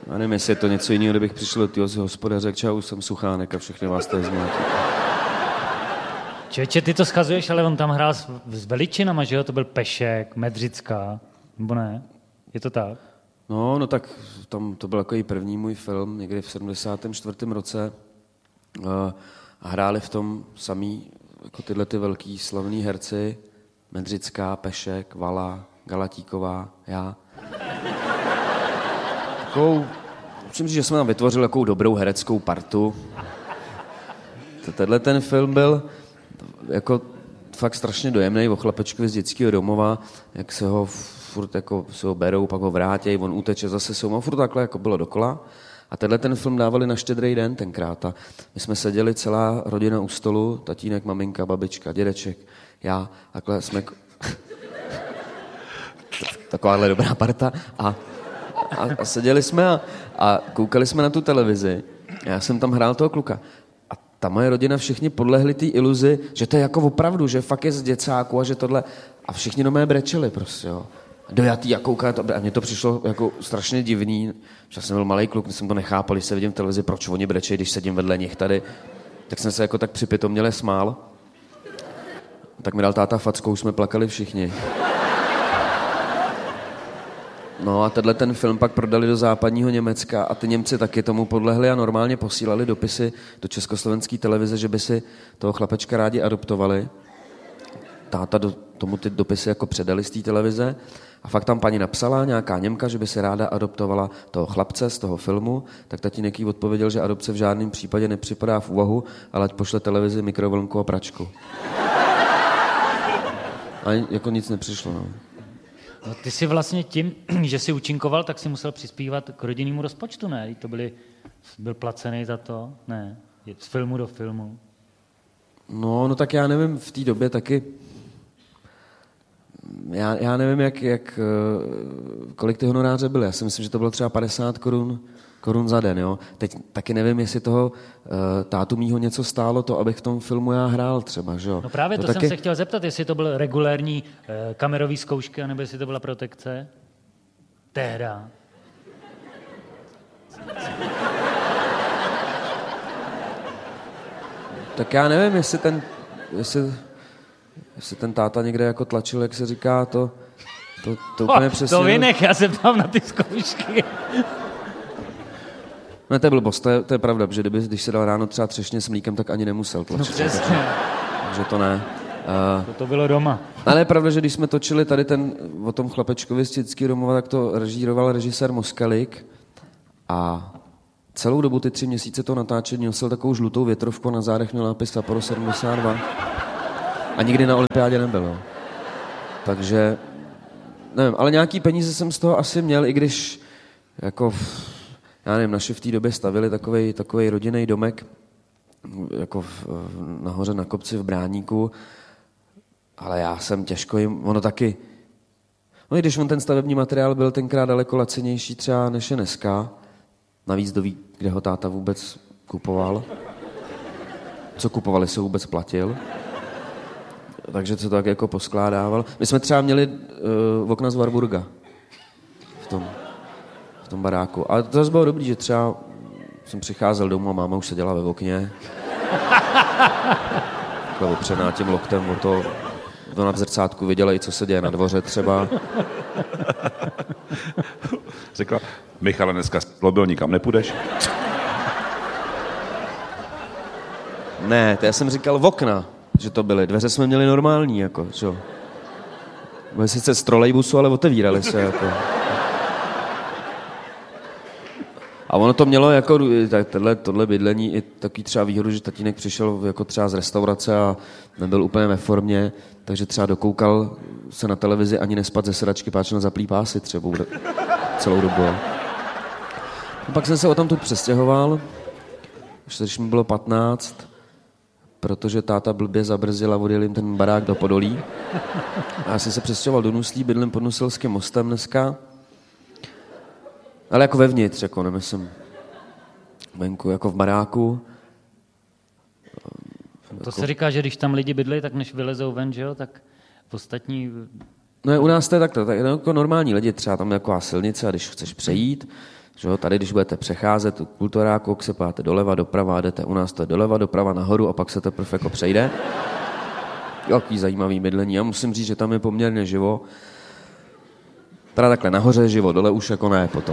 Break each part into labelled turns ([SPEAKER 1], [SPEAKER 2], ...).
[SPEAKER 1] Já nevím, jestli je to něco jiného, kdybych přišel do týho hospody a řekl, čau, jsem Suchánek a všechny vás tady zmlátí.
[SPEAKER 2] Čeče, ty to schazuješ, ale on tam hrál s veličinama, že jo? To byl Pešek, Medřická, nebo ne? Je to tak?
[SPEAKER 1] No tak tam to byl takový první můj film, někdy v 74. roce. A hráli v tom samý, jako tyhle ty velký slavný herci. Medřická, Pešek, Vala, Galatíková, já. Musím říct, že jsme tam vytvořili takovou dobrou hereckou partu. Tenhle ten film byl jako fakt strašně dojemný o chlapečkovi z dětského domova, jak se ho furt jako se ho berou, pak ho vrátějí, on uteče, zase se ho furt takhle jako bylo dokola. A tenhle ten film dávali na Štědrý den tenkrát. A my jsme seděli celá rodina u stolu, tatínek, maminka, babička, dědeček, já, takhle jsme... Takováhle dobrá parta. A seděli jsme a koukali jsme na tu televizi. Já jsem tam hrál toho kluka. A ta moje rodina všichni podlehli té iluzi, že to je jako opravdu, že fakt je z děcáku a že tohle... A všichni do mé brečeli prostě, jo. Dojatý a kouká to. A mně to přišlo jako strašně divný. Že jsem byl malej kluk, jsem to nechápal, když se vidím v televizi, proč oni brečejí, když sedím vedle nich tady. Tak jsem se jako tak připětomněle smál. Tak mi dal táta fackou, jsme plakali všichni. No a tenhle ten film pak prodali do západního Německa a ty Němci taky tomu podlehli a normálně posílali dopisy do československé televize, že by si toho chlapečka rádi adoptovali. Táta tomu ty dopisy jako předali z té televize a fakt tam paní napsala, nějaká Němka, že by si ráda adoptovala toho chlapce z toho filmu, tak tatínek jí odpověděl, že adopce v žádném případě nepřipadá v úvahu, ale ať pošle televizi, mikrovlnku a pračku. A jako nic nepřišlo, no.
[SPEAKER 2] No, ty si vlastně tím, že jsi účinkoval, tak si musel přispívat k rodinnému rozpočtu, ne? Byl placený za to? Ne. Z filmu do filmu.
[SPEAKER 1] No tak já nevím, v té době taky... Já nevím, kolik ty honoráře byly. Já si myslím, že to bylo třeba 50 korun za den, jo. Teď taky nevím, jestli toho tátu mýho něco stálo to, abych v tom filmu já hrál třeba, že jo.
[SPEAKER 2] No právě to taky... jsem se chtěl zeptat, jestli to byl regulérní kamerový zkoušky, anebo jestli to byla protekce. Tehda.
[SPEAKER 1] Tak já nevím, jestli ten táta někde jako tlačil, jak se říká, to úplně přesně...
[SPEAKER 2] To vynech, já se ptám na ty zkoušky.
[SPEAKER 1] Ne, to je blbost, to je pravda, že když se dal ráno třeba třešně s mlíkem, tak ani nemusel tlačit.
[SPEAKER 2] No přesně.
[SPEAKER 1] Takže to ne.
[SPEAKER 2] To bylo doma.
[SPEAKER 1] Ale je pravda, že když jsme točili tady o tom chlapečkovi z Dětského domova, tak to režíroval režisér Moskalik a celou dobu ty 3 měsíce to natáčení nosil takovou žlutou větrovku, na zádech měl nápis Sapporo 72 a nikdy na olympiádě nebyl. Jo. Takže, nevím, ale nějaký peníze jsem z toho asi měl, i když jako, já nevím, naši v té době stavili takovej rodinný domek jako nahoře na kopci v Bráníku, ale já jsem těžko jim, ono taky, no i když on ten stavební materiál byl tenkrát daleko lacinější třeba než je dneska, navíc kdo ví, kde ho táta vůbec kupoval, co kupovali, se vůbec platil, takže se to tak jako poskládával. My jsme třeba měli okna z Warburga v tom baráku, ale to zase bylo dobrý, že třeba jsem přicházel domů a máma už seděla ve okně. Takhle opřená tím loktem o to na zrcátku viděla i co se děje na dvoře třeba.
[SPEAKER 3] Řekla, Michale, dneska zlobil, nikam nepůjdeš?
[SPEAKER 1] Ne, to já jsem říkal v okna, že to byly. Dveře jsme měli normální, jako, čo? Byly sice z trolejbusu, ale otevírali se, jako. A ono to mělo jako tohle bydlení i takový třeba výhodu, že tatínek přišel jako třeba z restaurace a nebyl úplně ve formě, takže třeba dokoukal se na televizi ani nespat ze sedačky, páč na zaplý pásy třeba celou dobu. A pak jsem se o tam tu přestěhoval, když mi bylo 15, protože táta blbě zabrzdil a odjel jim ten barák do Podolí. A já jsem se přestěhoval do Nuslí, bydlím pod Nuselským mostem dneska. Ale jako vevnitř, jako nemyslím venku, jako v baráku.
[SPEAKER 2] To se říká, že když tam lidi bydlí, tak než vylezou ven, že jo, tak ostatní...
[SPEAKER 1] No u nás to je takto, tak jako normální lidi, třeba tam je taková silnice a když chceš přejít, Že jo, tady, když budete přecházet tu kulturáku, se páte doleva, doprava, jdete u nás to je doleva, doprava, nahoru a pak se teprve jako přejde. Jaký zajímavý bydlení. Já musím říct, že tam je poměrně živo. Teda takhle nahoře je živo, dole už jako ne potom.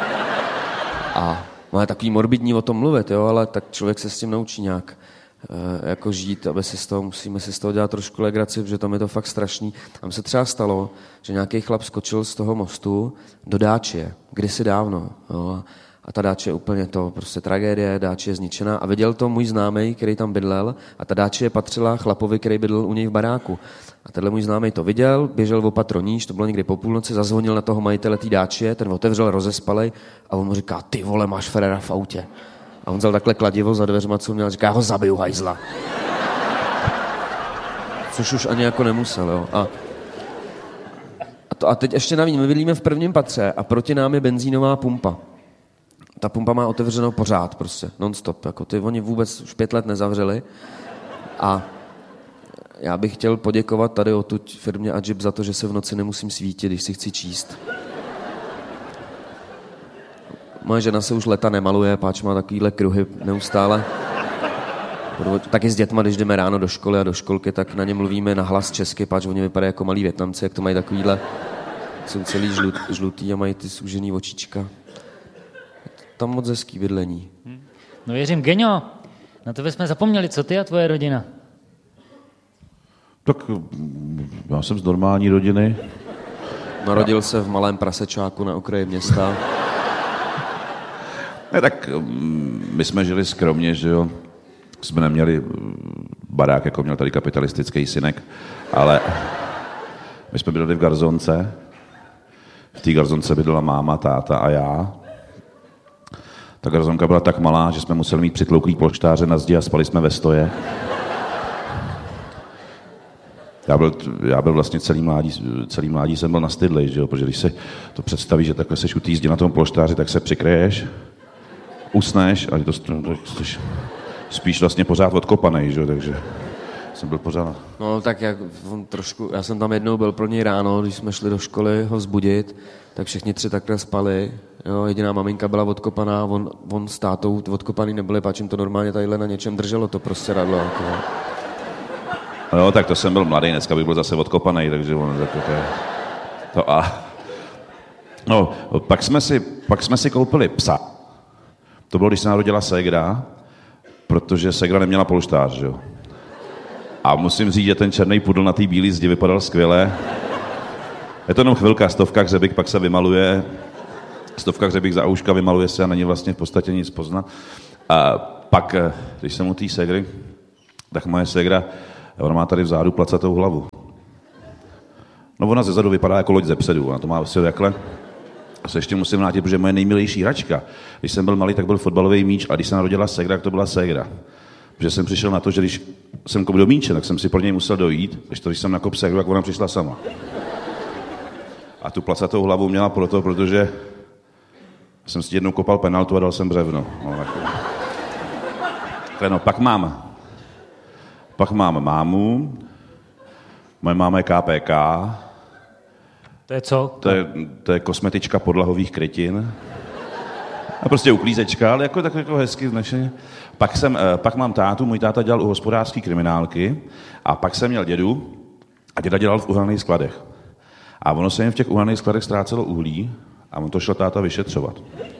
[SPEAKER 1] A má takový morbidní o tom mluvit, jo, ale tak člověk se s tím naučí nějak jako žít, aby si z toho, musíme si z toho dělat trošku legraci, protože tam je to fakt strašný. Tam se třeba stalo, že nějaký chlap skočil z toho mostu do dáče, kdysi dávno. Jo, a ta dáče je úplně to, prostě tragédie, dáče je zničená. A viděl to můj známej, který tam bydlel, a ta dáče patřila chlapovi, který bydlel u něj v baráku. A tenhle můj známej to viděl, běžel o patro níž, to bylo někdy po půlnoci, zazvonil na toho majitele té dáče, ten otevřel, rozespalej a on mu říká, ty vole, máš frera v autě. A on vzal takhle kladivo za dveřma, co měl, a říká, já ho zabiju, hajzla. Což už ani jako nemusel, jo. A teď ještě navíc, my bydlíme v prvním patře a proti nám je benzínová pumpa. Ta pumpa má otevřeno pořád prostě, non-stop. Jako oni vůbec už 5 let nezavřeli. A já bych chtěl poděkovat tady odtud firmě Adžib za to, že se v noci nemusím svítit, když si chci číst. Moje žena se už leta nemaluje, páč má takovýhle kruhy neustále. Taky s dětma, když jdeme ráno do školy a do školky, tak na ně mluvíme na hlas česky, páč oni vypadají jako malí Vietnamci, jak to mají takovýhle, jsou celý žlutý a mají ty zúžený očička. Tam moc hezký bydlení.
[SPEAKER 2] No věřím, Geňo, na tebe jsme zapomněli, co ty a tvoje rodina?
[SPEAKER 3] Tak já jsem z normální rodiny.
[SPEAKER 1] Narodil se v malém prasečáku na okraji města.
[SPEAKER 3] Ne, tak my jsme žili skromně, že jo. Jsme neměli barák, jako měl tady kapitalistický synek, ale my jsme bydleli v garzonce. V té garzonce bydlela máma, táta a já. Ta garzonka byla tak malá, že jsme museli mít přitlouklý polštáře na zdi a spali jsme ve stoje. Já byl vlastně celý mládí jsem byl nastydlej, že jo, protože když si to představíš, že takhle seš u té zdi na tom polštáři, tak se přikryješ, usneš a to spíš vlastně pořád odkopanej, že jo, takže jsem byl pořád.
[SPEAKER 1] No tak já jsem tam jednou byl pro něj ráno, když jsme šli do školy ho vzbudit, tak všichni 3 takhle spali. Jo, jediná maminka byla odkopaná, on s tátou odkopaný nebyli, páč jim to normálně tadyhle na něčem drželo, to prostě radlo. Jako.
[SPEAKER 3] No, tak to jsem byl mladý, dneska bych byl zase odkopaný, takže No, pak jsme si koupili psa. To bylo, když se narodila ségra, protože ségra neměla polštář, že jo. A musím říct, že ten černý pudl na té bílé zdi vypadal skvěle. Je to jenom chvilka, 100 hřebík, pak se vymaluje. 100 hřebík za ouška, vymaluje se a není vlastně v podstatě nic poznat. A pak, když jsem u té ségry, tak moje ségra, ona má tady vzadu placatou hlavu. No ona zezadu vypadá jako loď ze předu, ona to má vlastně takhle. A se ještě musím vrátit, protože moje nejmilejší hračka, když jsem byl malý, tak byl fotbalový míč a když se narodila ségra, tak to byla ségra. Protože jsem přišel na to, že když jsem kopl do míče, tak jsem si pro něj musel dojít, když jsem nakopl ségru, tak ona přišla sama. A tu placatou hlavu měla proto, protože jsem si jednou kopal penaltu a dal jsem břevno. No, pak mám mámu, moje máma je KPK.
[SPEAKER 2] To je co?
[SPEAKER 3] To je kosmetička podlahových krytin. A prostě uklízečka, ale jako hezky značeně. Pak mám tátu, můj táta dělal u hospodářské kriminálky a pak jsem měl dědu a děda dělal v uhelných skladech. A ono se jim v těch uhelných skladech ztrácelo uhlí a on to šel táta vyšetřovat.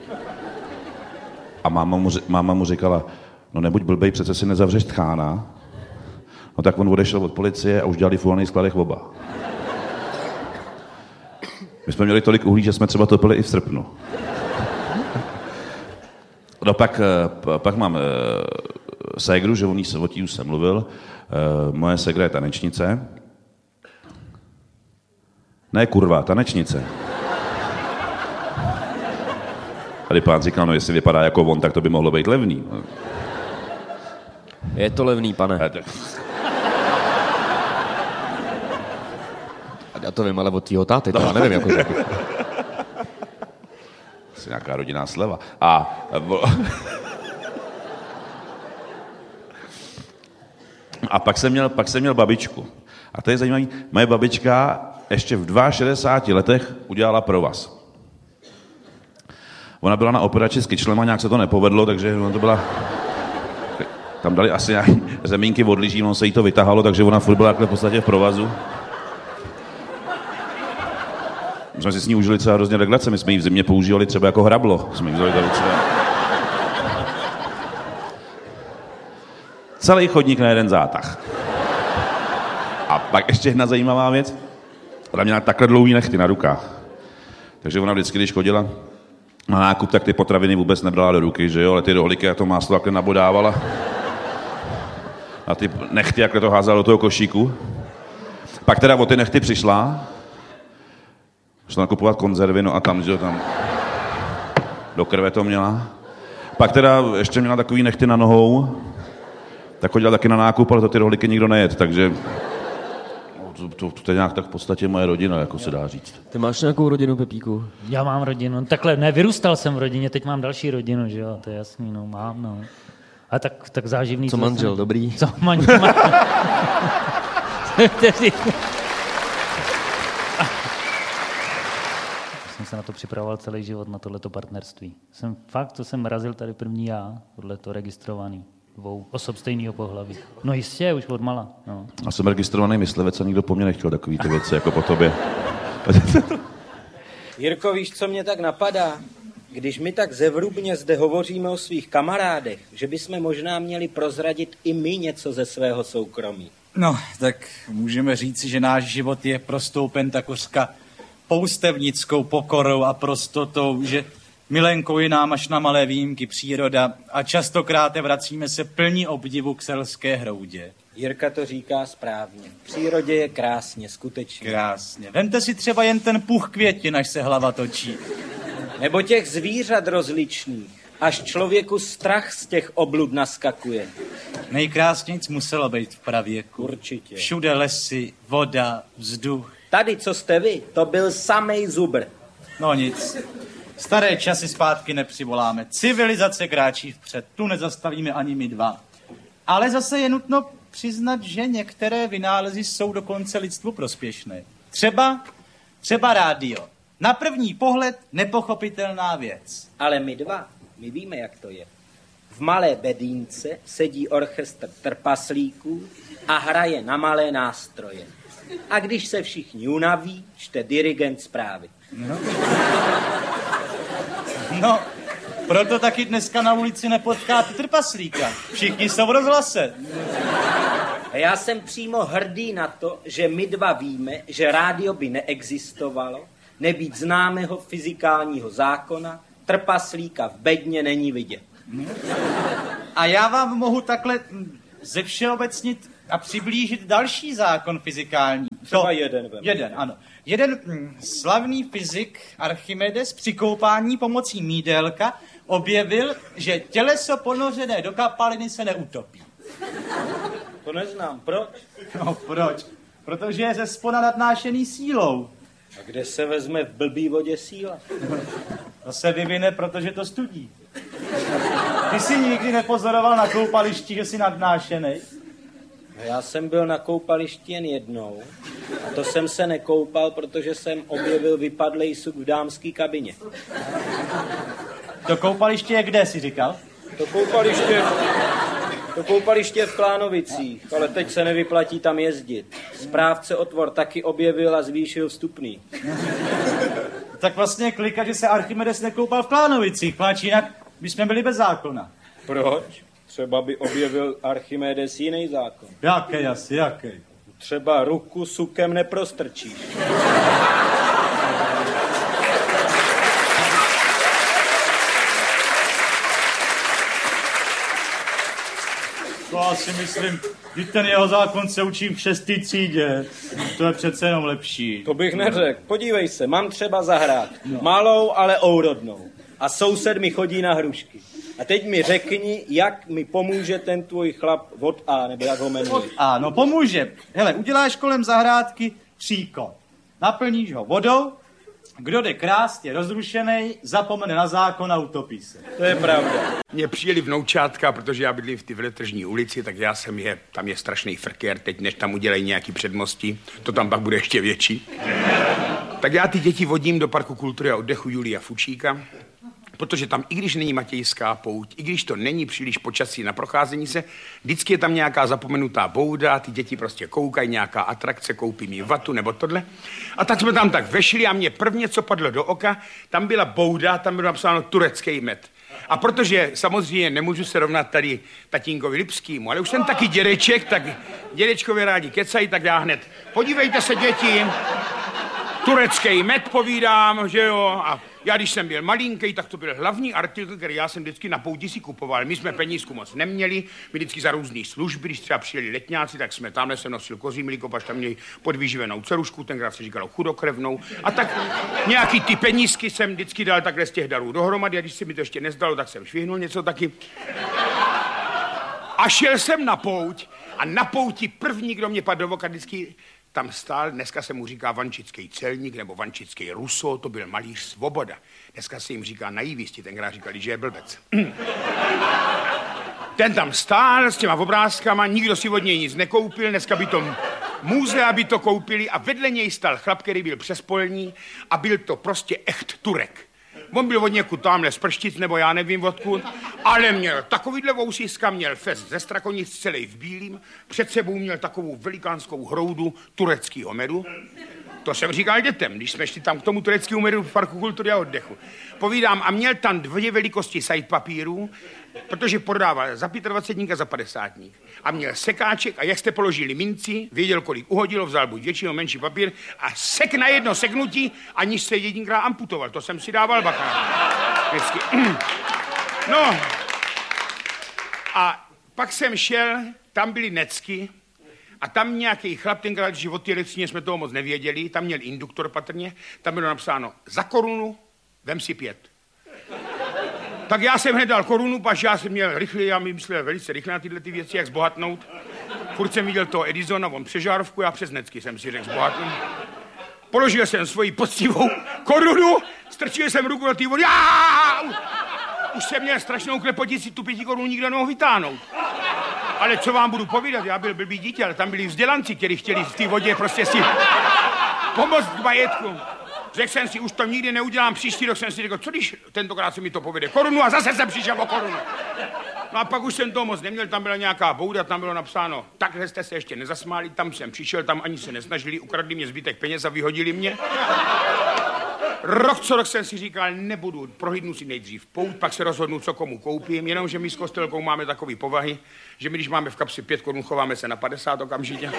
[SPEAKER 3] A máma mu říkala, no nebuď blbej, přece si nezavřeš tchána. No tak on odešel od policie a už dělali v uhelných skladech oba. My jsme měli tolik uhlí, že jsme třeba topili i v srpnu. No pak mám ségru, že o tí už jsem mluvil. Moje ségra je tanečnice. Ne kurva, tanečnice. Tady pán říkal, no jestli vypadá jako on, tak to by mohlo být levný.
[SPEAKER 1] Je to levný, pane. Já to vím, ale od týho táty, to já nevím, jako že...
[SPEAKER 3] Asi nějaká rodinná sleva. A pak jsem měl babičku. A to je zajímavé, moje babička ještě v 62 letech udělala provaz. Ona byla na operaci s kyčlem a nějak se to nepovedlo, takže ona to byla... Tam dali asi nějaký zemínky od lyží, ono se jí to vytahalo, takže ona furt byla takhle v podstatě v provazu. My jsme si s ní užili třeba hrozně legrace, my jsme ji v zimě používali třeba jako hrablo. Jsme jí vzali tady třeba... Celý chodník na jeden zátah. A pak ještě jedna zajímavá věc. Ona měla takhle dlouhý nechty na rukách. Takže ona vždycky, když chodila na nákup, tak ty potraviny vůbec nebrala do ruky, že jo? Ale ty rohlíky a to máslo takhle nabodávala. A ty nechty jakhle to házela do toho košíku. Pak teda o ty nechty přišla. Šla nakupovat konzervy, no a tam, že jo, tam do krve to měla. Pak teda ještě měla takový nechty na nohou. Tak chodila taky na nákup, ale to ty rohlíky nikdo nejet, takže... To je nějak tak v podstatě moje rodina, jako se dá říct.
[SPEAKER 1] Ty máš nějakou rodinu, Pepíku?
[SPEAKER 2] Já mám rodinu. Takhle, ne, vyrůstal jsem v rodině, teď mám další rodinu, že jo, to je jasný, no, mám, no. A tak záživný...
[SPEAKER 1] Co manžel, dobrý?
[SPEAKER 2] Co manžel? Jsem se na to připravoval celý život, na tohleto partnerství. To jsem razil tady první já, tohleto registrovaný. 2 osob stejného pohlaví. No jistě, už odmala. No.
[SPEAKER 3] A jsem registrovaný myslivec a nikdo po mně nechtěl takový ty věci, jako po tobě.
[SPEAKER 4] Jirko, víš, co mě tak napadá? Když my tak zevrubně zde hovoříme o svých kamarádech, že bychom možná měli prozradit i my něco ze svého soukromí.
[SPEAKER 5] No, tak můžeme říct, že náš život je prostoupen takovřka poustevnickou pokorou a prostotou, že milenkou je nám až na malé výjimky příroda a častokrát vracíme se plní obdivu k selské hroudě.
[SPEAKER 4] Jirka to říká správně. V přírodě je krásně, skutečně.
[SPEAKER 5] Krásně. Vemte si třeba jen ten puch květin, až se hlava točí.
[SPEAKER 4] Nebo těch zvířat rozličných. Až člověku strach z těch oblud naskakuje.
[SPEAKER 5] Nejkrásnějc muselo být v pravěku.
[SPEAKER 4] Určitě.
[SPEAKER 5] Všude lesy, voda, vzduch.
[SPEAKER 4] Tady, co jste vy, to byl samej zubr.
[SPEAKER 5] No nic. Staré časy zpátky nepřivoláme. Civilizace kráčí vpřed. Tu nezastavíme ani my dva. Ale zase je nutno přiznat, že některé vynálezy jsou dokonce lidstvu prospěšné. Třeba rádio. Na první pohled nepochopitelná věc.
[SPEAKER 4] Ale my dva, my víme, jak to je. V malé bedínce sedí orchestr trpaslíků a hraje na malé nástroje. A když se všichni unaví, čte dirigent zprávy.
[SPEAKER 5] No, proto taky dneska na ulici nepotkáte trpaslíka. Všichni jsou v rozhlase.
[SPEAKER 4] A já jsem přímo hrdý na to, že my dva víme, že rádio by neexistovalo, nebýt známého fyzikálního zákona, trpaslíka v bedně není vidět.
[SPEAKER 5] A já vám mohu takhle zevšeobecnit a přiblížit další zákon fyzikální.
[SPEAKER 4] Třeba jeden.
[SPEAKER 5] Ano. Jeden slavný fyzik Archimedes při koupání pomocí mídelka objevil, že těleso ponořené do kapaliny se neutopí.
[SPEAKER 4] To neznám. Proč?
[SPEAKER 5] No proč? Protože je zespoda nadnášený sílou.
[SPEAKER 4] A kde se vezme v blbý vodě síla?
[SPEAKER 5] To se vyvine, protože to studí. Ty jsi nikdy nepozoroval na koupališti, že jsi nadnášenej?
[SPEAKER 4] Já jsem byl na koupališti jen jednou a to jsem se nekoupal, protože jsem objevil vypadlej suk v dámský kabině.
[SPEAKER 5] To koupaliště je kde, jsi říkal?
[SPEAKER 4] To koupaliště je v Klánovicích, ale teď se nevyplatí tam jezdit. Správce otvor taky objevil a zvýšil vstupný.
[SPEAKER 5] Tak vlastně klika, že se Archimedes nekoupal v Klánovicích, páč jinak bychom byli bez zákona.
[SPEAKER 4] Proč? Třeba by objevil Archimedes jiný zákon.
[SPEAKER 5] Jaký?
[SPEAKER 4] Třeba ruku sukem neprostrčíš.
[SPEAKER 5] To já si myslím, že ten jeho zákon se učí v 6. třídě. To je přece jenom lepší.
[SPEAKER 4] To bych neřekl. Podívej se, mám třeba zahrádku. No. Malou, ale ourodnou. A soused mi chodí na hrušky. A teď mi řekni, jak mi pomůže ten tvůj chlap od A, nebo jak ho jmenuješ.
[SPEAKER 5] No pomůže. Hele, uděláš kolem zahrádky příkop. Naplníš ho vodou, kdo jde krásně rozrušenej, zapomene na zákon a utopí se.
[SPEAKER 4] To je pravda.
[SPEAKER 6] Mně přijeli vnoučátka, protože já bydlím v té Veletržní ulici, tak já jsem tam je strašný frkér, teď než tam udělají nějaký předmostí, to tam pak bude ještě větší. Tak já ty děti vodím do Parku kultury a oddechu Julia Fučíka. protože tam, i když není Matějská pouť, i když to není příliš počasí na procházení se, vždycky je tam nějaká zapomenutá bouda, ty děti prostě koukají, nějaká atrakce, koupí mi vatu nebo tohle. A tak jsme tam tak vešli a mě prvně, co padlo do oka, tam byla bouda, tam bylo napsáno turecký med. A protože samozřejmě nemůžu se rovnat tady tatínkovi Lipskýmu, ale už jsem taky dědeček, tak dědečkovi rádi kecají, tak já hned, podívejte se, děti, turecký med povídám, že jo, a já když jsem byl malinký, tak to byl hlavní artikl, který já jsem vždycky na pouti si kupoval. My jsme penízku moc neměli, my vždycky za různý služby, když třeba přijeli letňáci, tak jsme tamhle se nosil kozí mlíko, pač tam měli podvyživenou dcerušku, tenkrát se říkalo chudokrevnou. A tak nějaký ty penízky jsem vždycky dal takhle z těch darů dohromady, a když se mi to ještě nezdalo, tak jsem švihnul něco taky. A šel jsem na pouť a na pouti první, kdo mě padl do voka, vždycky tam stál, dneska se mu říká vančický celník nebo vančický Ruso, to byl malíř Svoboda. Dneska se jim říká naivisti, tenkrát říkali, že je blbec. Ten tam stál s těma obrázkama, nikdo si od něj nic nekoupil, dneska by to muzea by to koupili a vedle něj stál chlap, který byl přespolní a byl to prostě echt Turek. On byl od někud tamhle z Prštic, nebo já nevím odkud, ale měl takovýhle vousiska, měl fest ze Strakonic celý v bílým, před sebou měl takovou velikánskou hroudu tureckého medu. To jsem říkal dětem, když jsme šli tam k tomu tureckému medu v Parku kultury a oddechu. Povídám, a měl tam 2 velikosti sajt papírů, protože prodával za 25 a za 50. A měl sekáček a jak jste položili minci, věděl, kolik uhodilo, vzal buď větší nebo menší papír a sek na jedno seknutí, aniž se jedinkrát amputoval. To jsem si dával bacha. No. A pak jsem šel, tam byly necky a tam nějaký chlap, tenkrát, že od té lekcíně jsme toho moc nevěděli, tam měl induktor patrně, tam bylo napsáno za korunu, vem si 5. Tak já jsem hned dal korunu, paž já jsem měl rychle, já mi myslel velice rychle na tyhle ty věci, jak zbohatnout. Furt jsem viděl toho Edisona, on přežárovku, já přes necky jsem si řekl zbohatnout. Položil jsem svoji poctivou korunu, strčil jsem ruku do té vody, už jsem měl strašnou klepotici, tu 5 korun nikdo nemohl vytáhnout. Ale co vám budu povídat, já byl blbý dítě, ale tam byli vzdělanci, kteří chtěli v té vodě prostě si pomoct k majetku. Řekl jsem si, už to nikdy neudělám, příští rok jsem si řekl, co když tentokrát se mi to povede korunu a zase jsem přišel o korunu. No a pak už jsem toho moc neměl, tam byla nějaká bouda, tam bylo napsáno, takhle jste se ještě nezasmáli, tam jsem přišel, tam ani se nesnažili, ukradli mě zbytek peněz a vyhodili mě. Rok co rok jsem si říkal, nebudu, prohlídnu si nejdřív pouť, pak se rozhodnu, co komu koupím, jenomže my s Kostelkou máme takový povahy, že my když máme v kapsi 5 korun, chováme se na 50 okamžitě.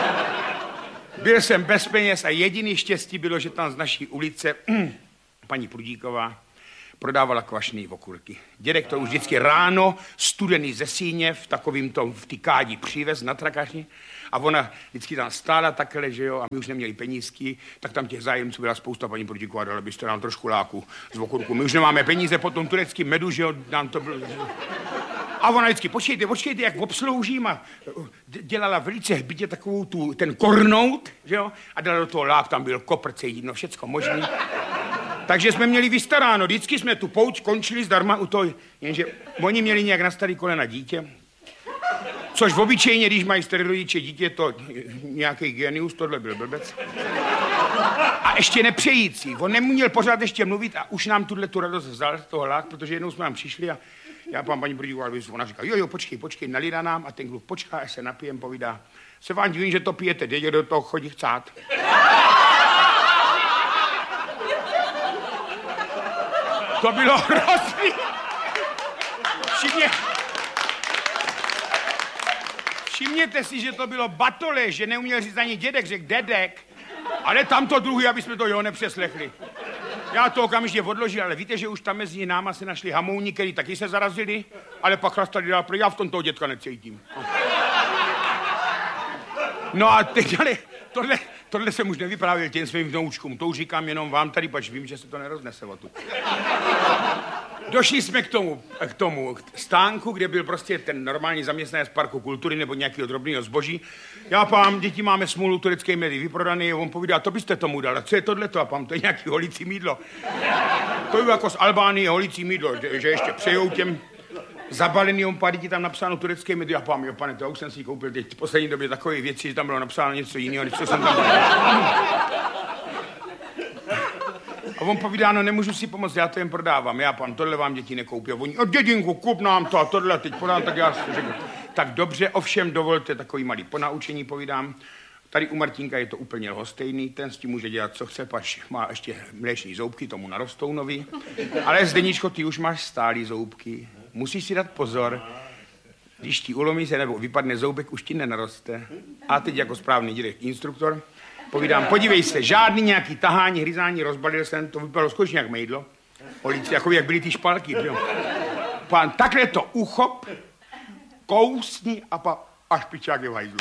[SPEAKER 6] Byl jsem bez peněz a jediný štěstí bylo, že tam z naší ulice paní Prudíková prodávala kvašný okurky. Dědek to už vždycky ráno, studený ze síně, v takovým tom, v té kádi přivez na trakaři a ona vždycky tam stála takhle, že jo, a my už neměli penízky, tak tam těch zájemců byla spousta, paní Prudíková, dala byste nám trošku láku z okurku. My už nemáme peníze po tom tureckém medu, že jo, nám to bylo... A ona vždycky, počkejte, jak obsloužím a dělala velice hbitě takovou ten kornout, že jo, a dala do toho lák, tam byl koprce, jídno, všecko možný. Takže jsme měli vystaráno, vždycky jsme tu pouť končili zdarma u toho, jenže oni měli nějak na starý kolena dítě, což v obyčejně, když mají starý rodiče dítě, to nějaký genius, tohle byl blbec. A ještě nepřející, on neměl pořád ještě mluvit a už nám tu radost vzal z toho lák, protože jednou jsme nám přišli a já paní Prudíková, ona říká, jo, počkej, nalíra nám a ten kluk počká, až se napijem, povídá, se vám divím, že to pijete, dědě do toho chodí chcát. To bylo hrozný. Všimněte si, že to bylo batole, že neuměl říct ani dědek, řekl dedek, ale tamto druhý, aby jsme to jeho nepřeslechli. Já to okamžitě odložil, ale víte, že už tam mezi náma se našli hamouni, který taky se zarazili, ale pak chlastali dál, já v tom toho dětka necítím. No a teď, ale tohle jsem už nevyprávěl těm svým vnoučkům, to už říkám jenom vám tady, pač vím, že se to neroznese o tu. Došli jsme k tomu stánku, kde byl prostě ten normální zaměstnanec Parku kultury nebo nějakého drobného zboží. Já pám, děti máme smůlu, turecké medy vyprodaný, on povídá, to byste tomu dal, a co je tohleto? A pám, to je nějaký holící mýdlo. To je jako z Albánie holící mýdlo, že ještě přejou těm zabaleným pár lidí tam napsáno turecké medy. Já pám, jo pane, to už jsem si koupil teď v poslední době takové věci, že tam bylo napsáno něco jiného, než co jsem tam dal. A on povídá, no nemůžu si pomoct, já to jen prodávám. Já, pan, tohle vám děti nekoupí. A oni, dědinku, kup nám to a tohle teď podám, tak já si řeknu. Tak dobře, ovšem dovolte takový malý ponaučení, povídám. Tady u Martínka je to úplně lhostejný, ten s tím může dělat, co chce, pač má ještě mléční zoubky, tomu narostou nový. Ale Zdeníčko, ty už máš stálý zoubky, musíš si dát pozor, když ti ulomí se nebo vypadne zoubek, už ti nenaroste. A teď jako správný dědek instruktor povídám, podívej se, žádný nějaký tahání, hryzání, rozbalil jsem, to vypadalo skutečně jak mejdlo. Olici, jako jak byly ty špalky, jo. Pán, takhle to uchop, kousni a až pičák je v hajzlu.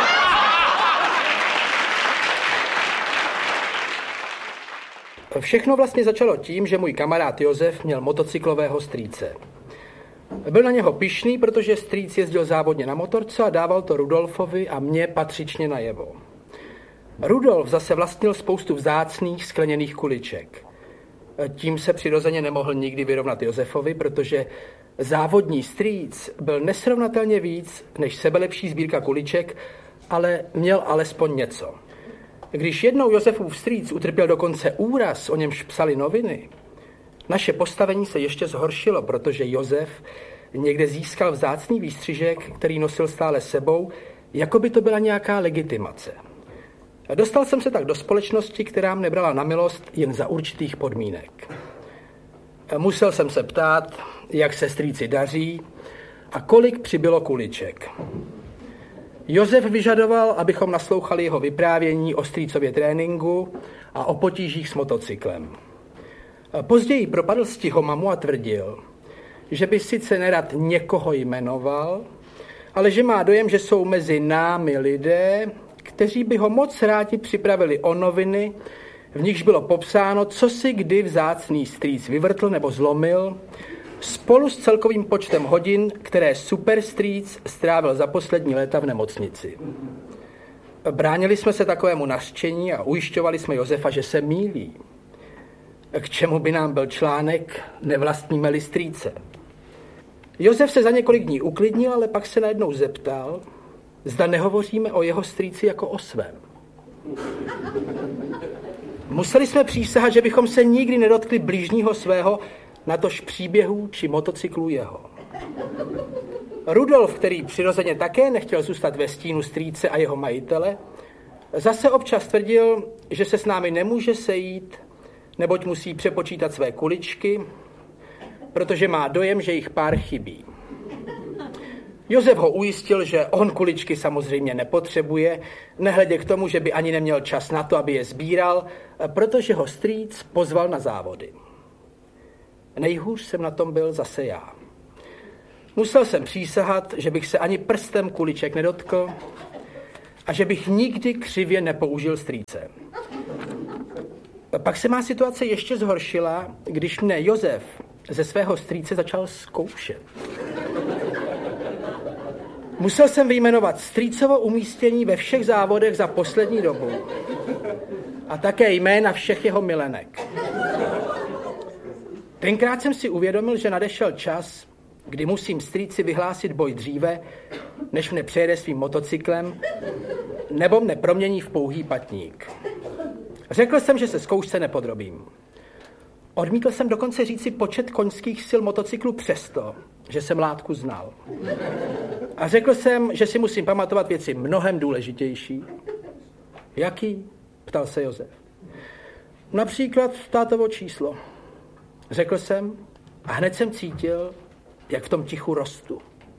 [SPEAKER 7] Všechno vlastně začalo tím, že můj kamarád Josef měl motocyklového strýce. Byl na něho pyšný, protože strýc jezdil závodně na motorce a dával to Rudolfovi a mně patřičně najevo. Rudolf zase vlastnil spoustu vzácných skleněných kuliček. Tím se přirozeně nemohl nikdy vyrovnat Josefovi, protože závodní strýc byl nesrovnatelně víc než sebelepší sbírka kuliček, ale měl alespoň něco. Když jednou Josefův strýc utrpěl dokonce úraz, o němž psali noviny, naše postavení se ještě zhoršilo, protože Josef někde získal vzácný výstřižek, který nosil stále sebou, jako by to byla nějaká legitimace. Dostal jsem se tak do společnosti, která mě nebrala na milost jen za určitých podmínek. Musel jsem se ptát, jak se strýci daří a kolik přibylo kuliček. Josef vyžadoval, abychom naslouchali jeho vyprávění o strýcově tréninku a o potížích s motocyklem. Později propadl stihomamu a tvrdil, že by sice nerad někoho jmenoval, ale že má dojem, že jsou mezi námi lidé, kteří by ho moc rádi připravili o noviny, v nichž bylo popsáno, co si kdy vzácný strýc vyvrtl nebo zlomil, spolu s celkovým počtem hodin, které superstrýc strávil za poslední léta v nemocnici. Bránili jsme se takovému nařčení a ujišťovali jsme Josefa, že se mýlí. K čemu by nám byl článek Nevlastníme-li strýce? Josef se za několik dní uklidnil, ale pak se najednou zeptal, zda nehovoříme o jeho strýci jako o svém. Museli jsme přísahat, že bychom se nikdy nedotkli blížního svého, natož příběhů či motocyklů jeho. Rudolf, který přirozeně také nechtěl zůstat ve stínu strýce a jeho majitele, zase občas tvrdil, že se s námi nemůže sejít, neboť musí přepočítat své kuličky, protože má dojem, že jich pár chybí. Josef ho ujistil, že on kuličky samozřejmě nepotřebuje, nehledě k tomu, že by ani neměl čas na to, aby je sbíral, protože ho strýc pozval na závody. Nejhůř jsem na tom byl zase já. Musel jsem přísahat, že bych se ani prstem kuliček nedotkl a že bych nikdy křivě nepoužil strýce. Pak se má situace ještě zhoršila, když mne Josef ze svého strýce začal zkoušet. Musel jsem vyjmenovat strýcovo umístění ve všech závodech za poslední dobu a také jména všech jeho milenek. Tenkrát jsem si uvědomil, že nadešel čas, kdy musím strýci vyhlásit boj dříve, než mne přejede svým motocyklem, nebo mne promění v pouhý patník. Řekl jsem, že se zkoušce nepodrobím. Odmítl jsem dokonce říci počet koňských sil motocyklu přesto, že jsem látku znal. A řekl jsem, že si musím pamatovat věci mnohem důležitější. Jaký? Ptal se Josef. Například tátovo číslo. Řekl jsem a hned jsem cítil, jak v tom tichu rostu.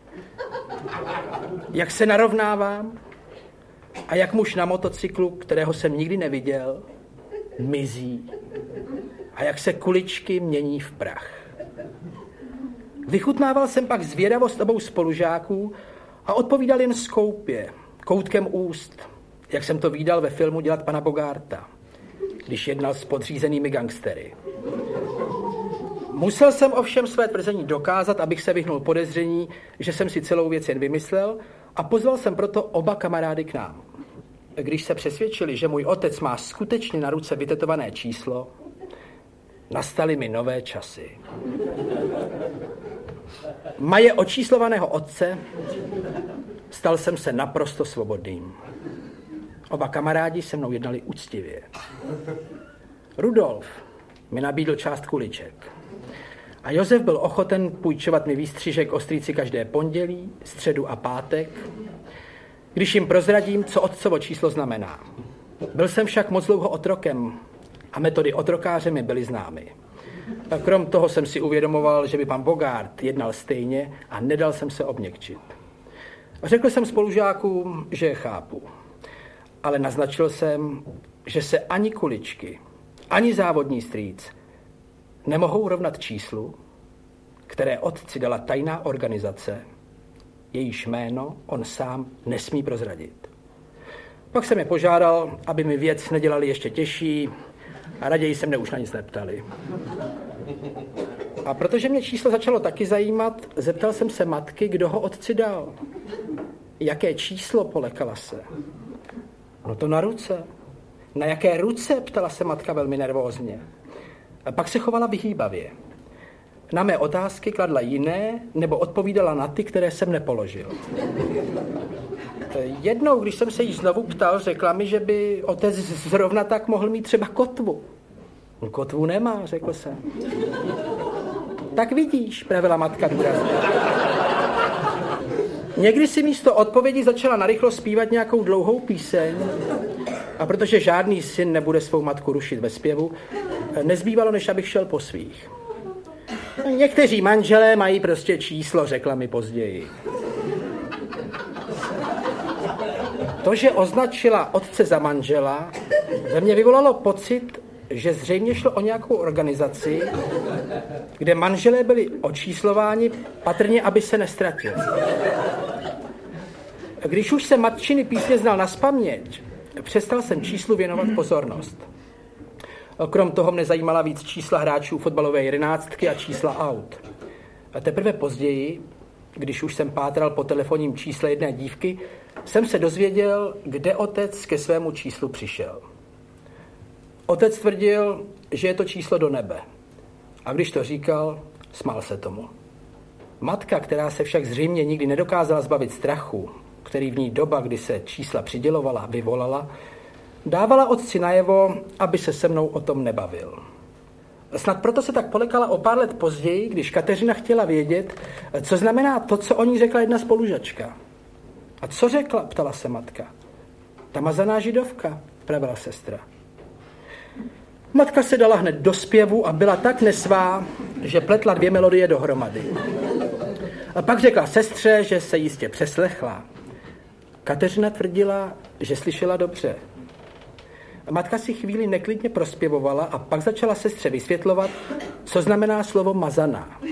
[SPEAKER 7] Jak se narovnávám a jak muž na motocyklu, kterého jsem nikdy neviděl, mizí. A jak se kuličky mění v prach. Vychutnával jsem pak zvědavost obou spolužáků a odpovídal jen skoupě, koutkem úst, jak jsem to vídal ve filmu Dělat pana Bogarta, když jednal s podřízenými gangstery. Musel jsem ovšem své tvrzení dokázat, abych se vyhnul podezření, že jsem si celou věc jen vymyslel, a pozval jsem proto oba kamarády k nám. Když se přesvědčili, že můj otec má skutečně na ruce vytetované číslo, nastaly mi nové časy. Maje očíslovaného otce stal jsem se naprosto svobodným. Oba kamarádi se mnou jednali úctivě. Rudolf, mi nabídl část kuliček. A Josef byl ochoten půjčovat mi výstřižek o strýci každé pondělí, středu a pátek, když jim prozradím, co otcovo číslo znamená. Byl jsem však moc dlouho otrokem a metody otrokáře mi byly známy. A krom toho jsem si uvědomoval, že by pan Bogart jednal stejně a nedal jsem se obměkčit. Řekl jsem spolužákům, že je chápu, ale naznačil jsem, že se ani kuličky, ani závodní strýc nemohou rovnat číslu, které otci dala tajná organizace, jejíž jméno on sám nesmí prozradit. Pak jsem je požádal, aby mi věc nedělali ještě těžší a raději se mne už na nic neptali. A protože mě číslo začalo taky zajímat, zeptal jsem se matky, kdo ho otci dal. Jaké číslo, polekala se. No to na ruce. Na jaké ruce, ptala se matka velmi nervózně. A pak se chovala vyhýbavě. Na mé otázky kladla jiné, nebo odpovídala na ty, které jsem nepoložil. Jednou, když jsem se jí znovu ptal, řekla mi, že by otec zrovna tak mohl mít třeba kotvu. Kotvu nemá, řekl jsem. Tak vidíš, pravila matka důrazně. Někdy si místo odpovědi začala narychlo zpívat nějakou dlouhou píseň a protože žádný syn nebude svou matku rušit ve zpěvu, nezbývalo, než abych šel po svých. Někteří manželé mají prostě číslo, řekla mi později. To, že označila otce za manžela, ve mně vyvolalo pocit, že zřejmě šlo o nějakou organizaci, kde manželé byli očíslováni, patrně, aby se nestratili. Když už jsem matčiny písně znal nazpaměť, přestal jsem číslu věnovat pozornost. Krom toho mne zajímala víc čísla hráčů fotbalové 11 a čísla aut. A teprve později, když už jsem pátral po telefonním čísle jedné dívky, jsem se dozvěděl, kde otec ke svému číslu přišel. Otec tvrdil, že je to číslo do nebe. A když to říkal, smál se tomu. Matka, která se však zřejmě nikdy nedokázala zbavit strachu, který v ní doba, kdy se čísla přidělovala, vyvolala, dávala otci najevo, aby se se mnou o tom nebavil. Snad proto se tak polekala o pár let později, když Kateřina chtěla vědět, co znamená to, co o ní řekla jedna spolužačka. A co řekla, ptala se matka. Ta mazaná židovka, pravila sestra. Matka se dala hned do zpěvu a byla tak nesvá, že pletla 2 melodie dohromady. A pak řekla sestře, že se jistě přeslechla. Kateřina tvrdila, že slyšela dobře. Matka si chvíli neklidně prospěvovala a pak začala sestře vysvětlovat, co znamená slovo mazaná.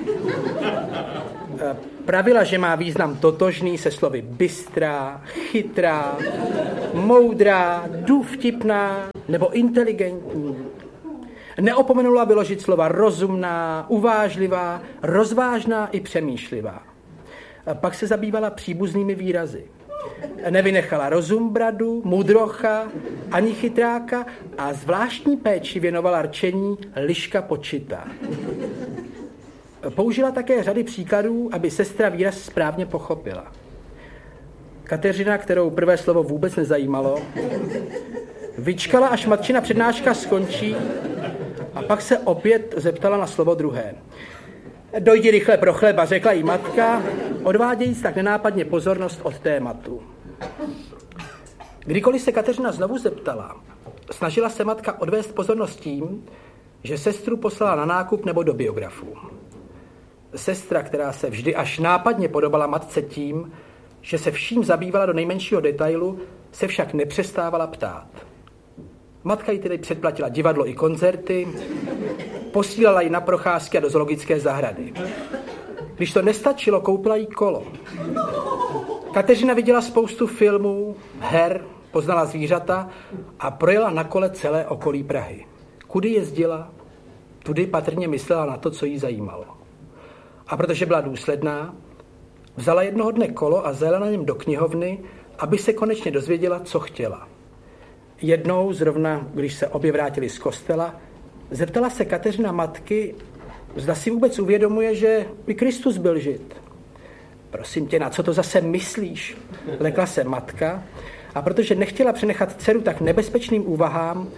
[SPEAKER 7] Pravila, že má význam totožný se slovy bystrá, chytrá, moudrá, důvtipná nebo inteligentní. Neopomenula vyložit slova rozumná, uvážlivá, rozvážná i přemýšlivá. Pak se zabývala příbuznými výrazy. Nevynechala rozumbradu, mudrocha, ani chytráka a zvláštní péči věnovala rčení liška počitá. Použila také řady příkladů, aby sestra výraz správně pochopila. Kateřina, kterou prvé slovo vůbec nezajímalo, vyčkala, až matčina přednáška skončí a pak se opět zeptala na slovo druhé. Dojdi rychle pro chleba, řekla jí matka, odvádějíc tak nenápadně pozornost od tématu. Kdykoliv se Kateřina znovu zeptala, snažila se matka odvést pozornost tím, že sestru poslala na nákup nebo do biografů. Sestra, která se vždy až nápadně podobala matce tím, že se vším zabývala do nejmenšího detailu, se však nepřestávala ptát. Matka jí tedy předplatila divadlo i koncerty, posílala ji na procházky a do zoologické zahrady. Když to nestačilo, koupila jí kolo. Kateřina viděla spoustu filmů, her, poznala zvířata a projela na kole celé okolí Prahy. Kudy jezdila, tudy patrně myslela na to, co jí zajímalo. A protože byla důsledná, vzala jednoho dne kolo a zajela na něm do knihovny, aby se konečně dozvěděla, co chtěla. Jednou, zrovna když se obě vrátili z kostela, zeptala se Kateřina matky, zda si vůbec uvědomuje, že by Kristus byl žid. Prosím tě, na co to zase myslíš? Lekla se matka a protože nechtěla přenechat dceru tak nebezpečným úvahám,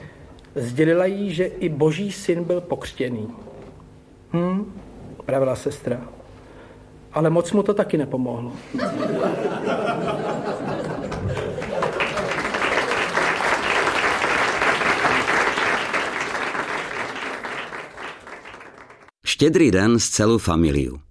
[SPEAKER 7] Sdělila jí, že i Boží syn byl pokřtěný. Pravila sestra. Ale moc mu to taky nepomohlo.
[SPEAKER 8] Štědrý den s celou familiou.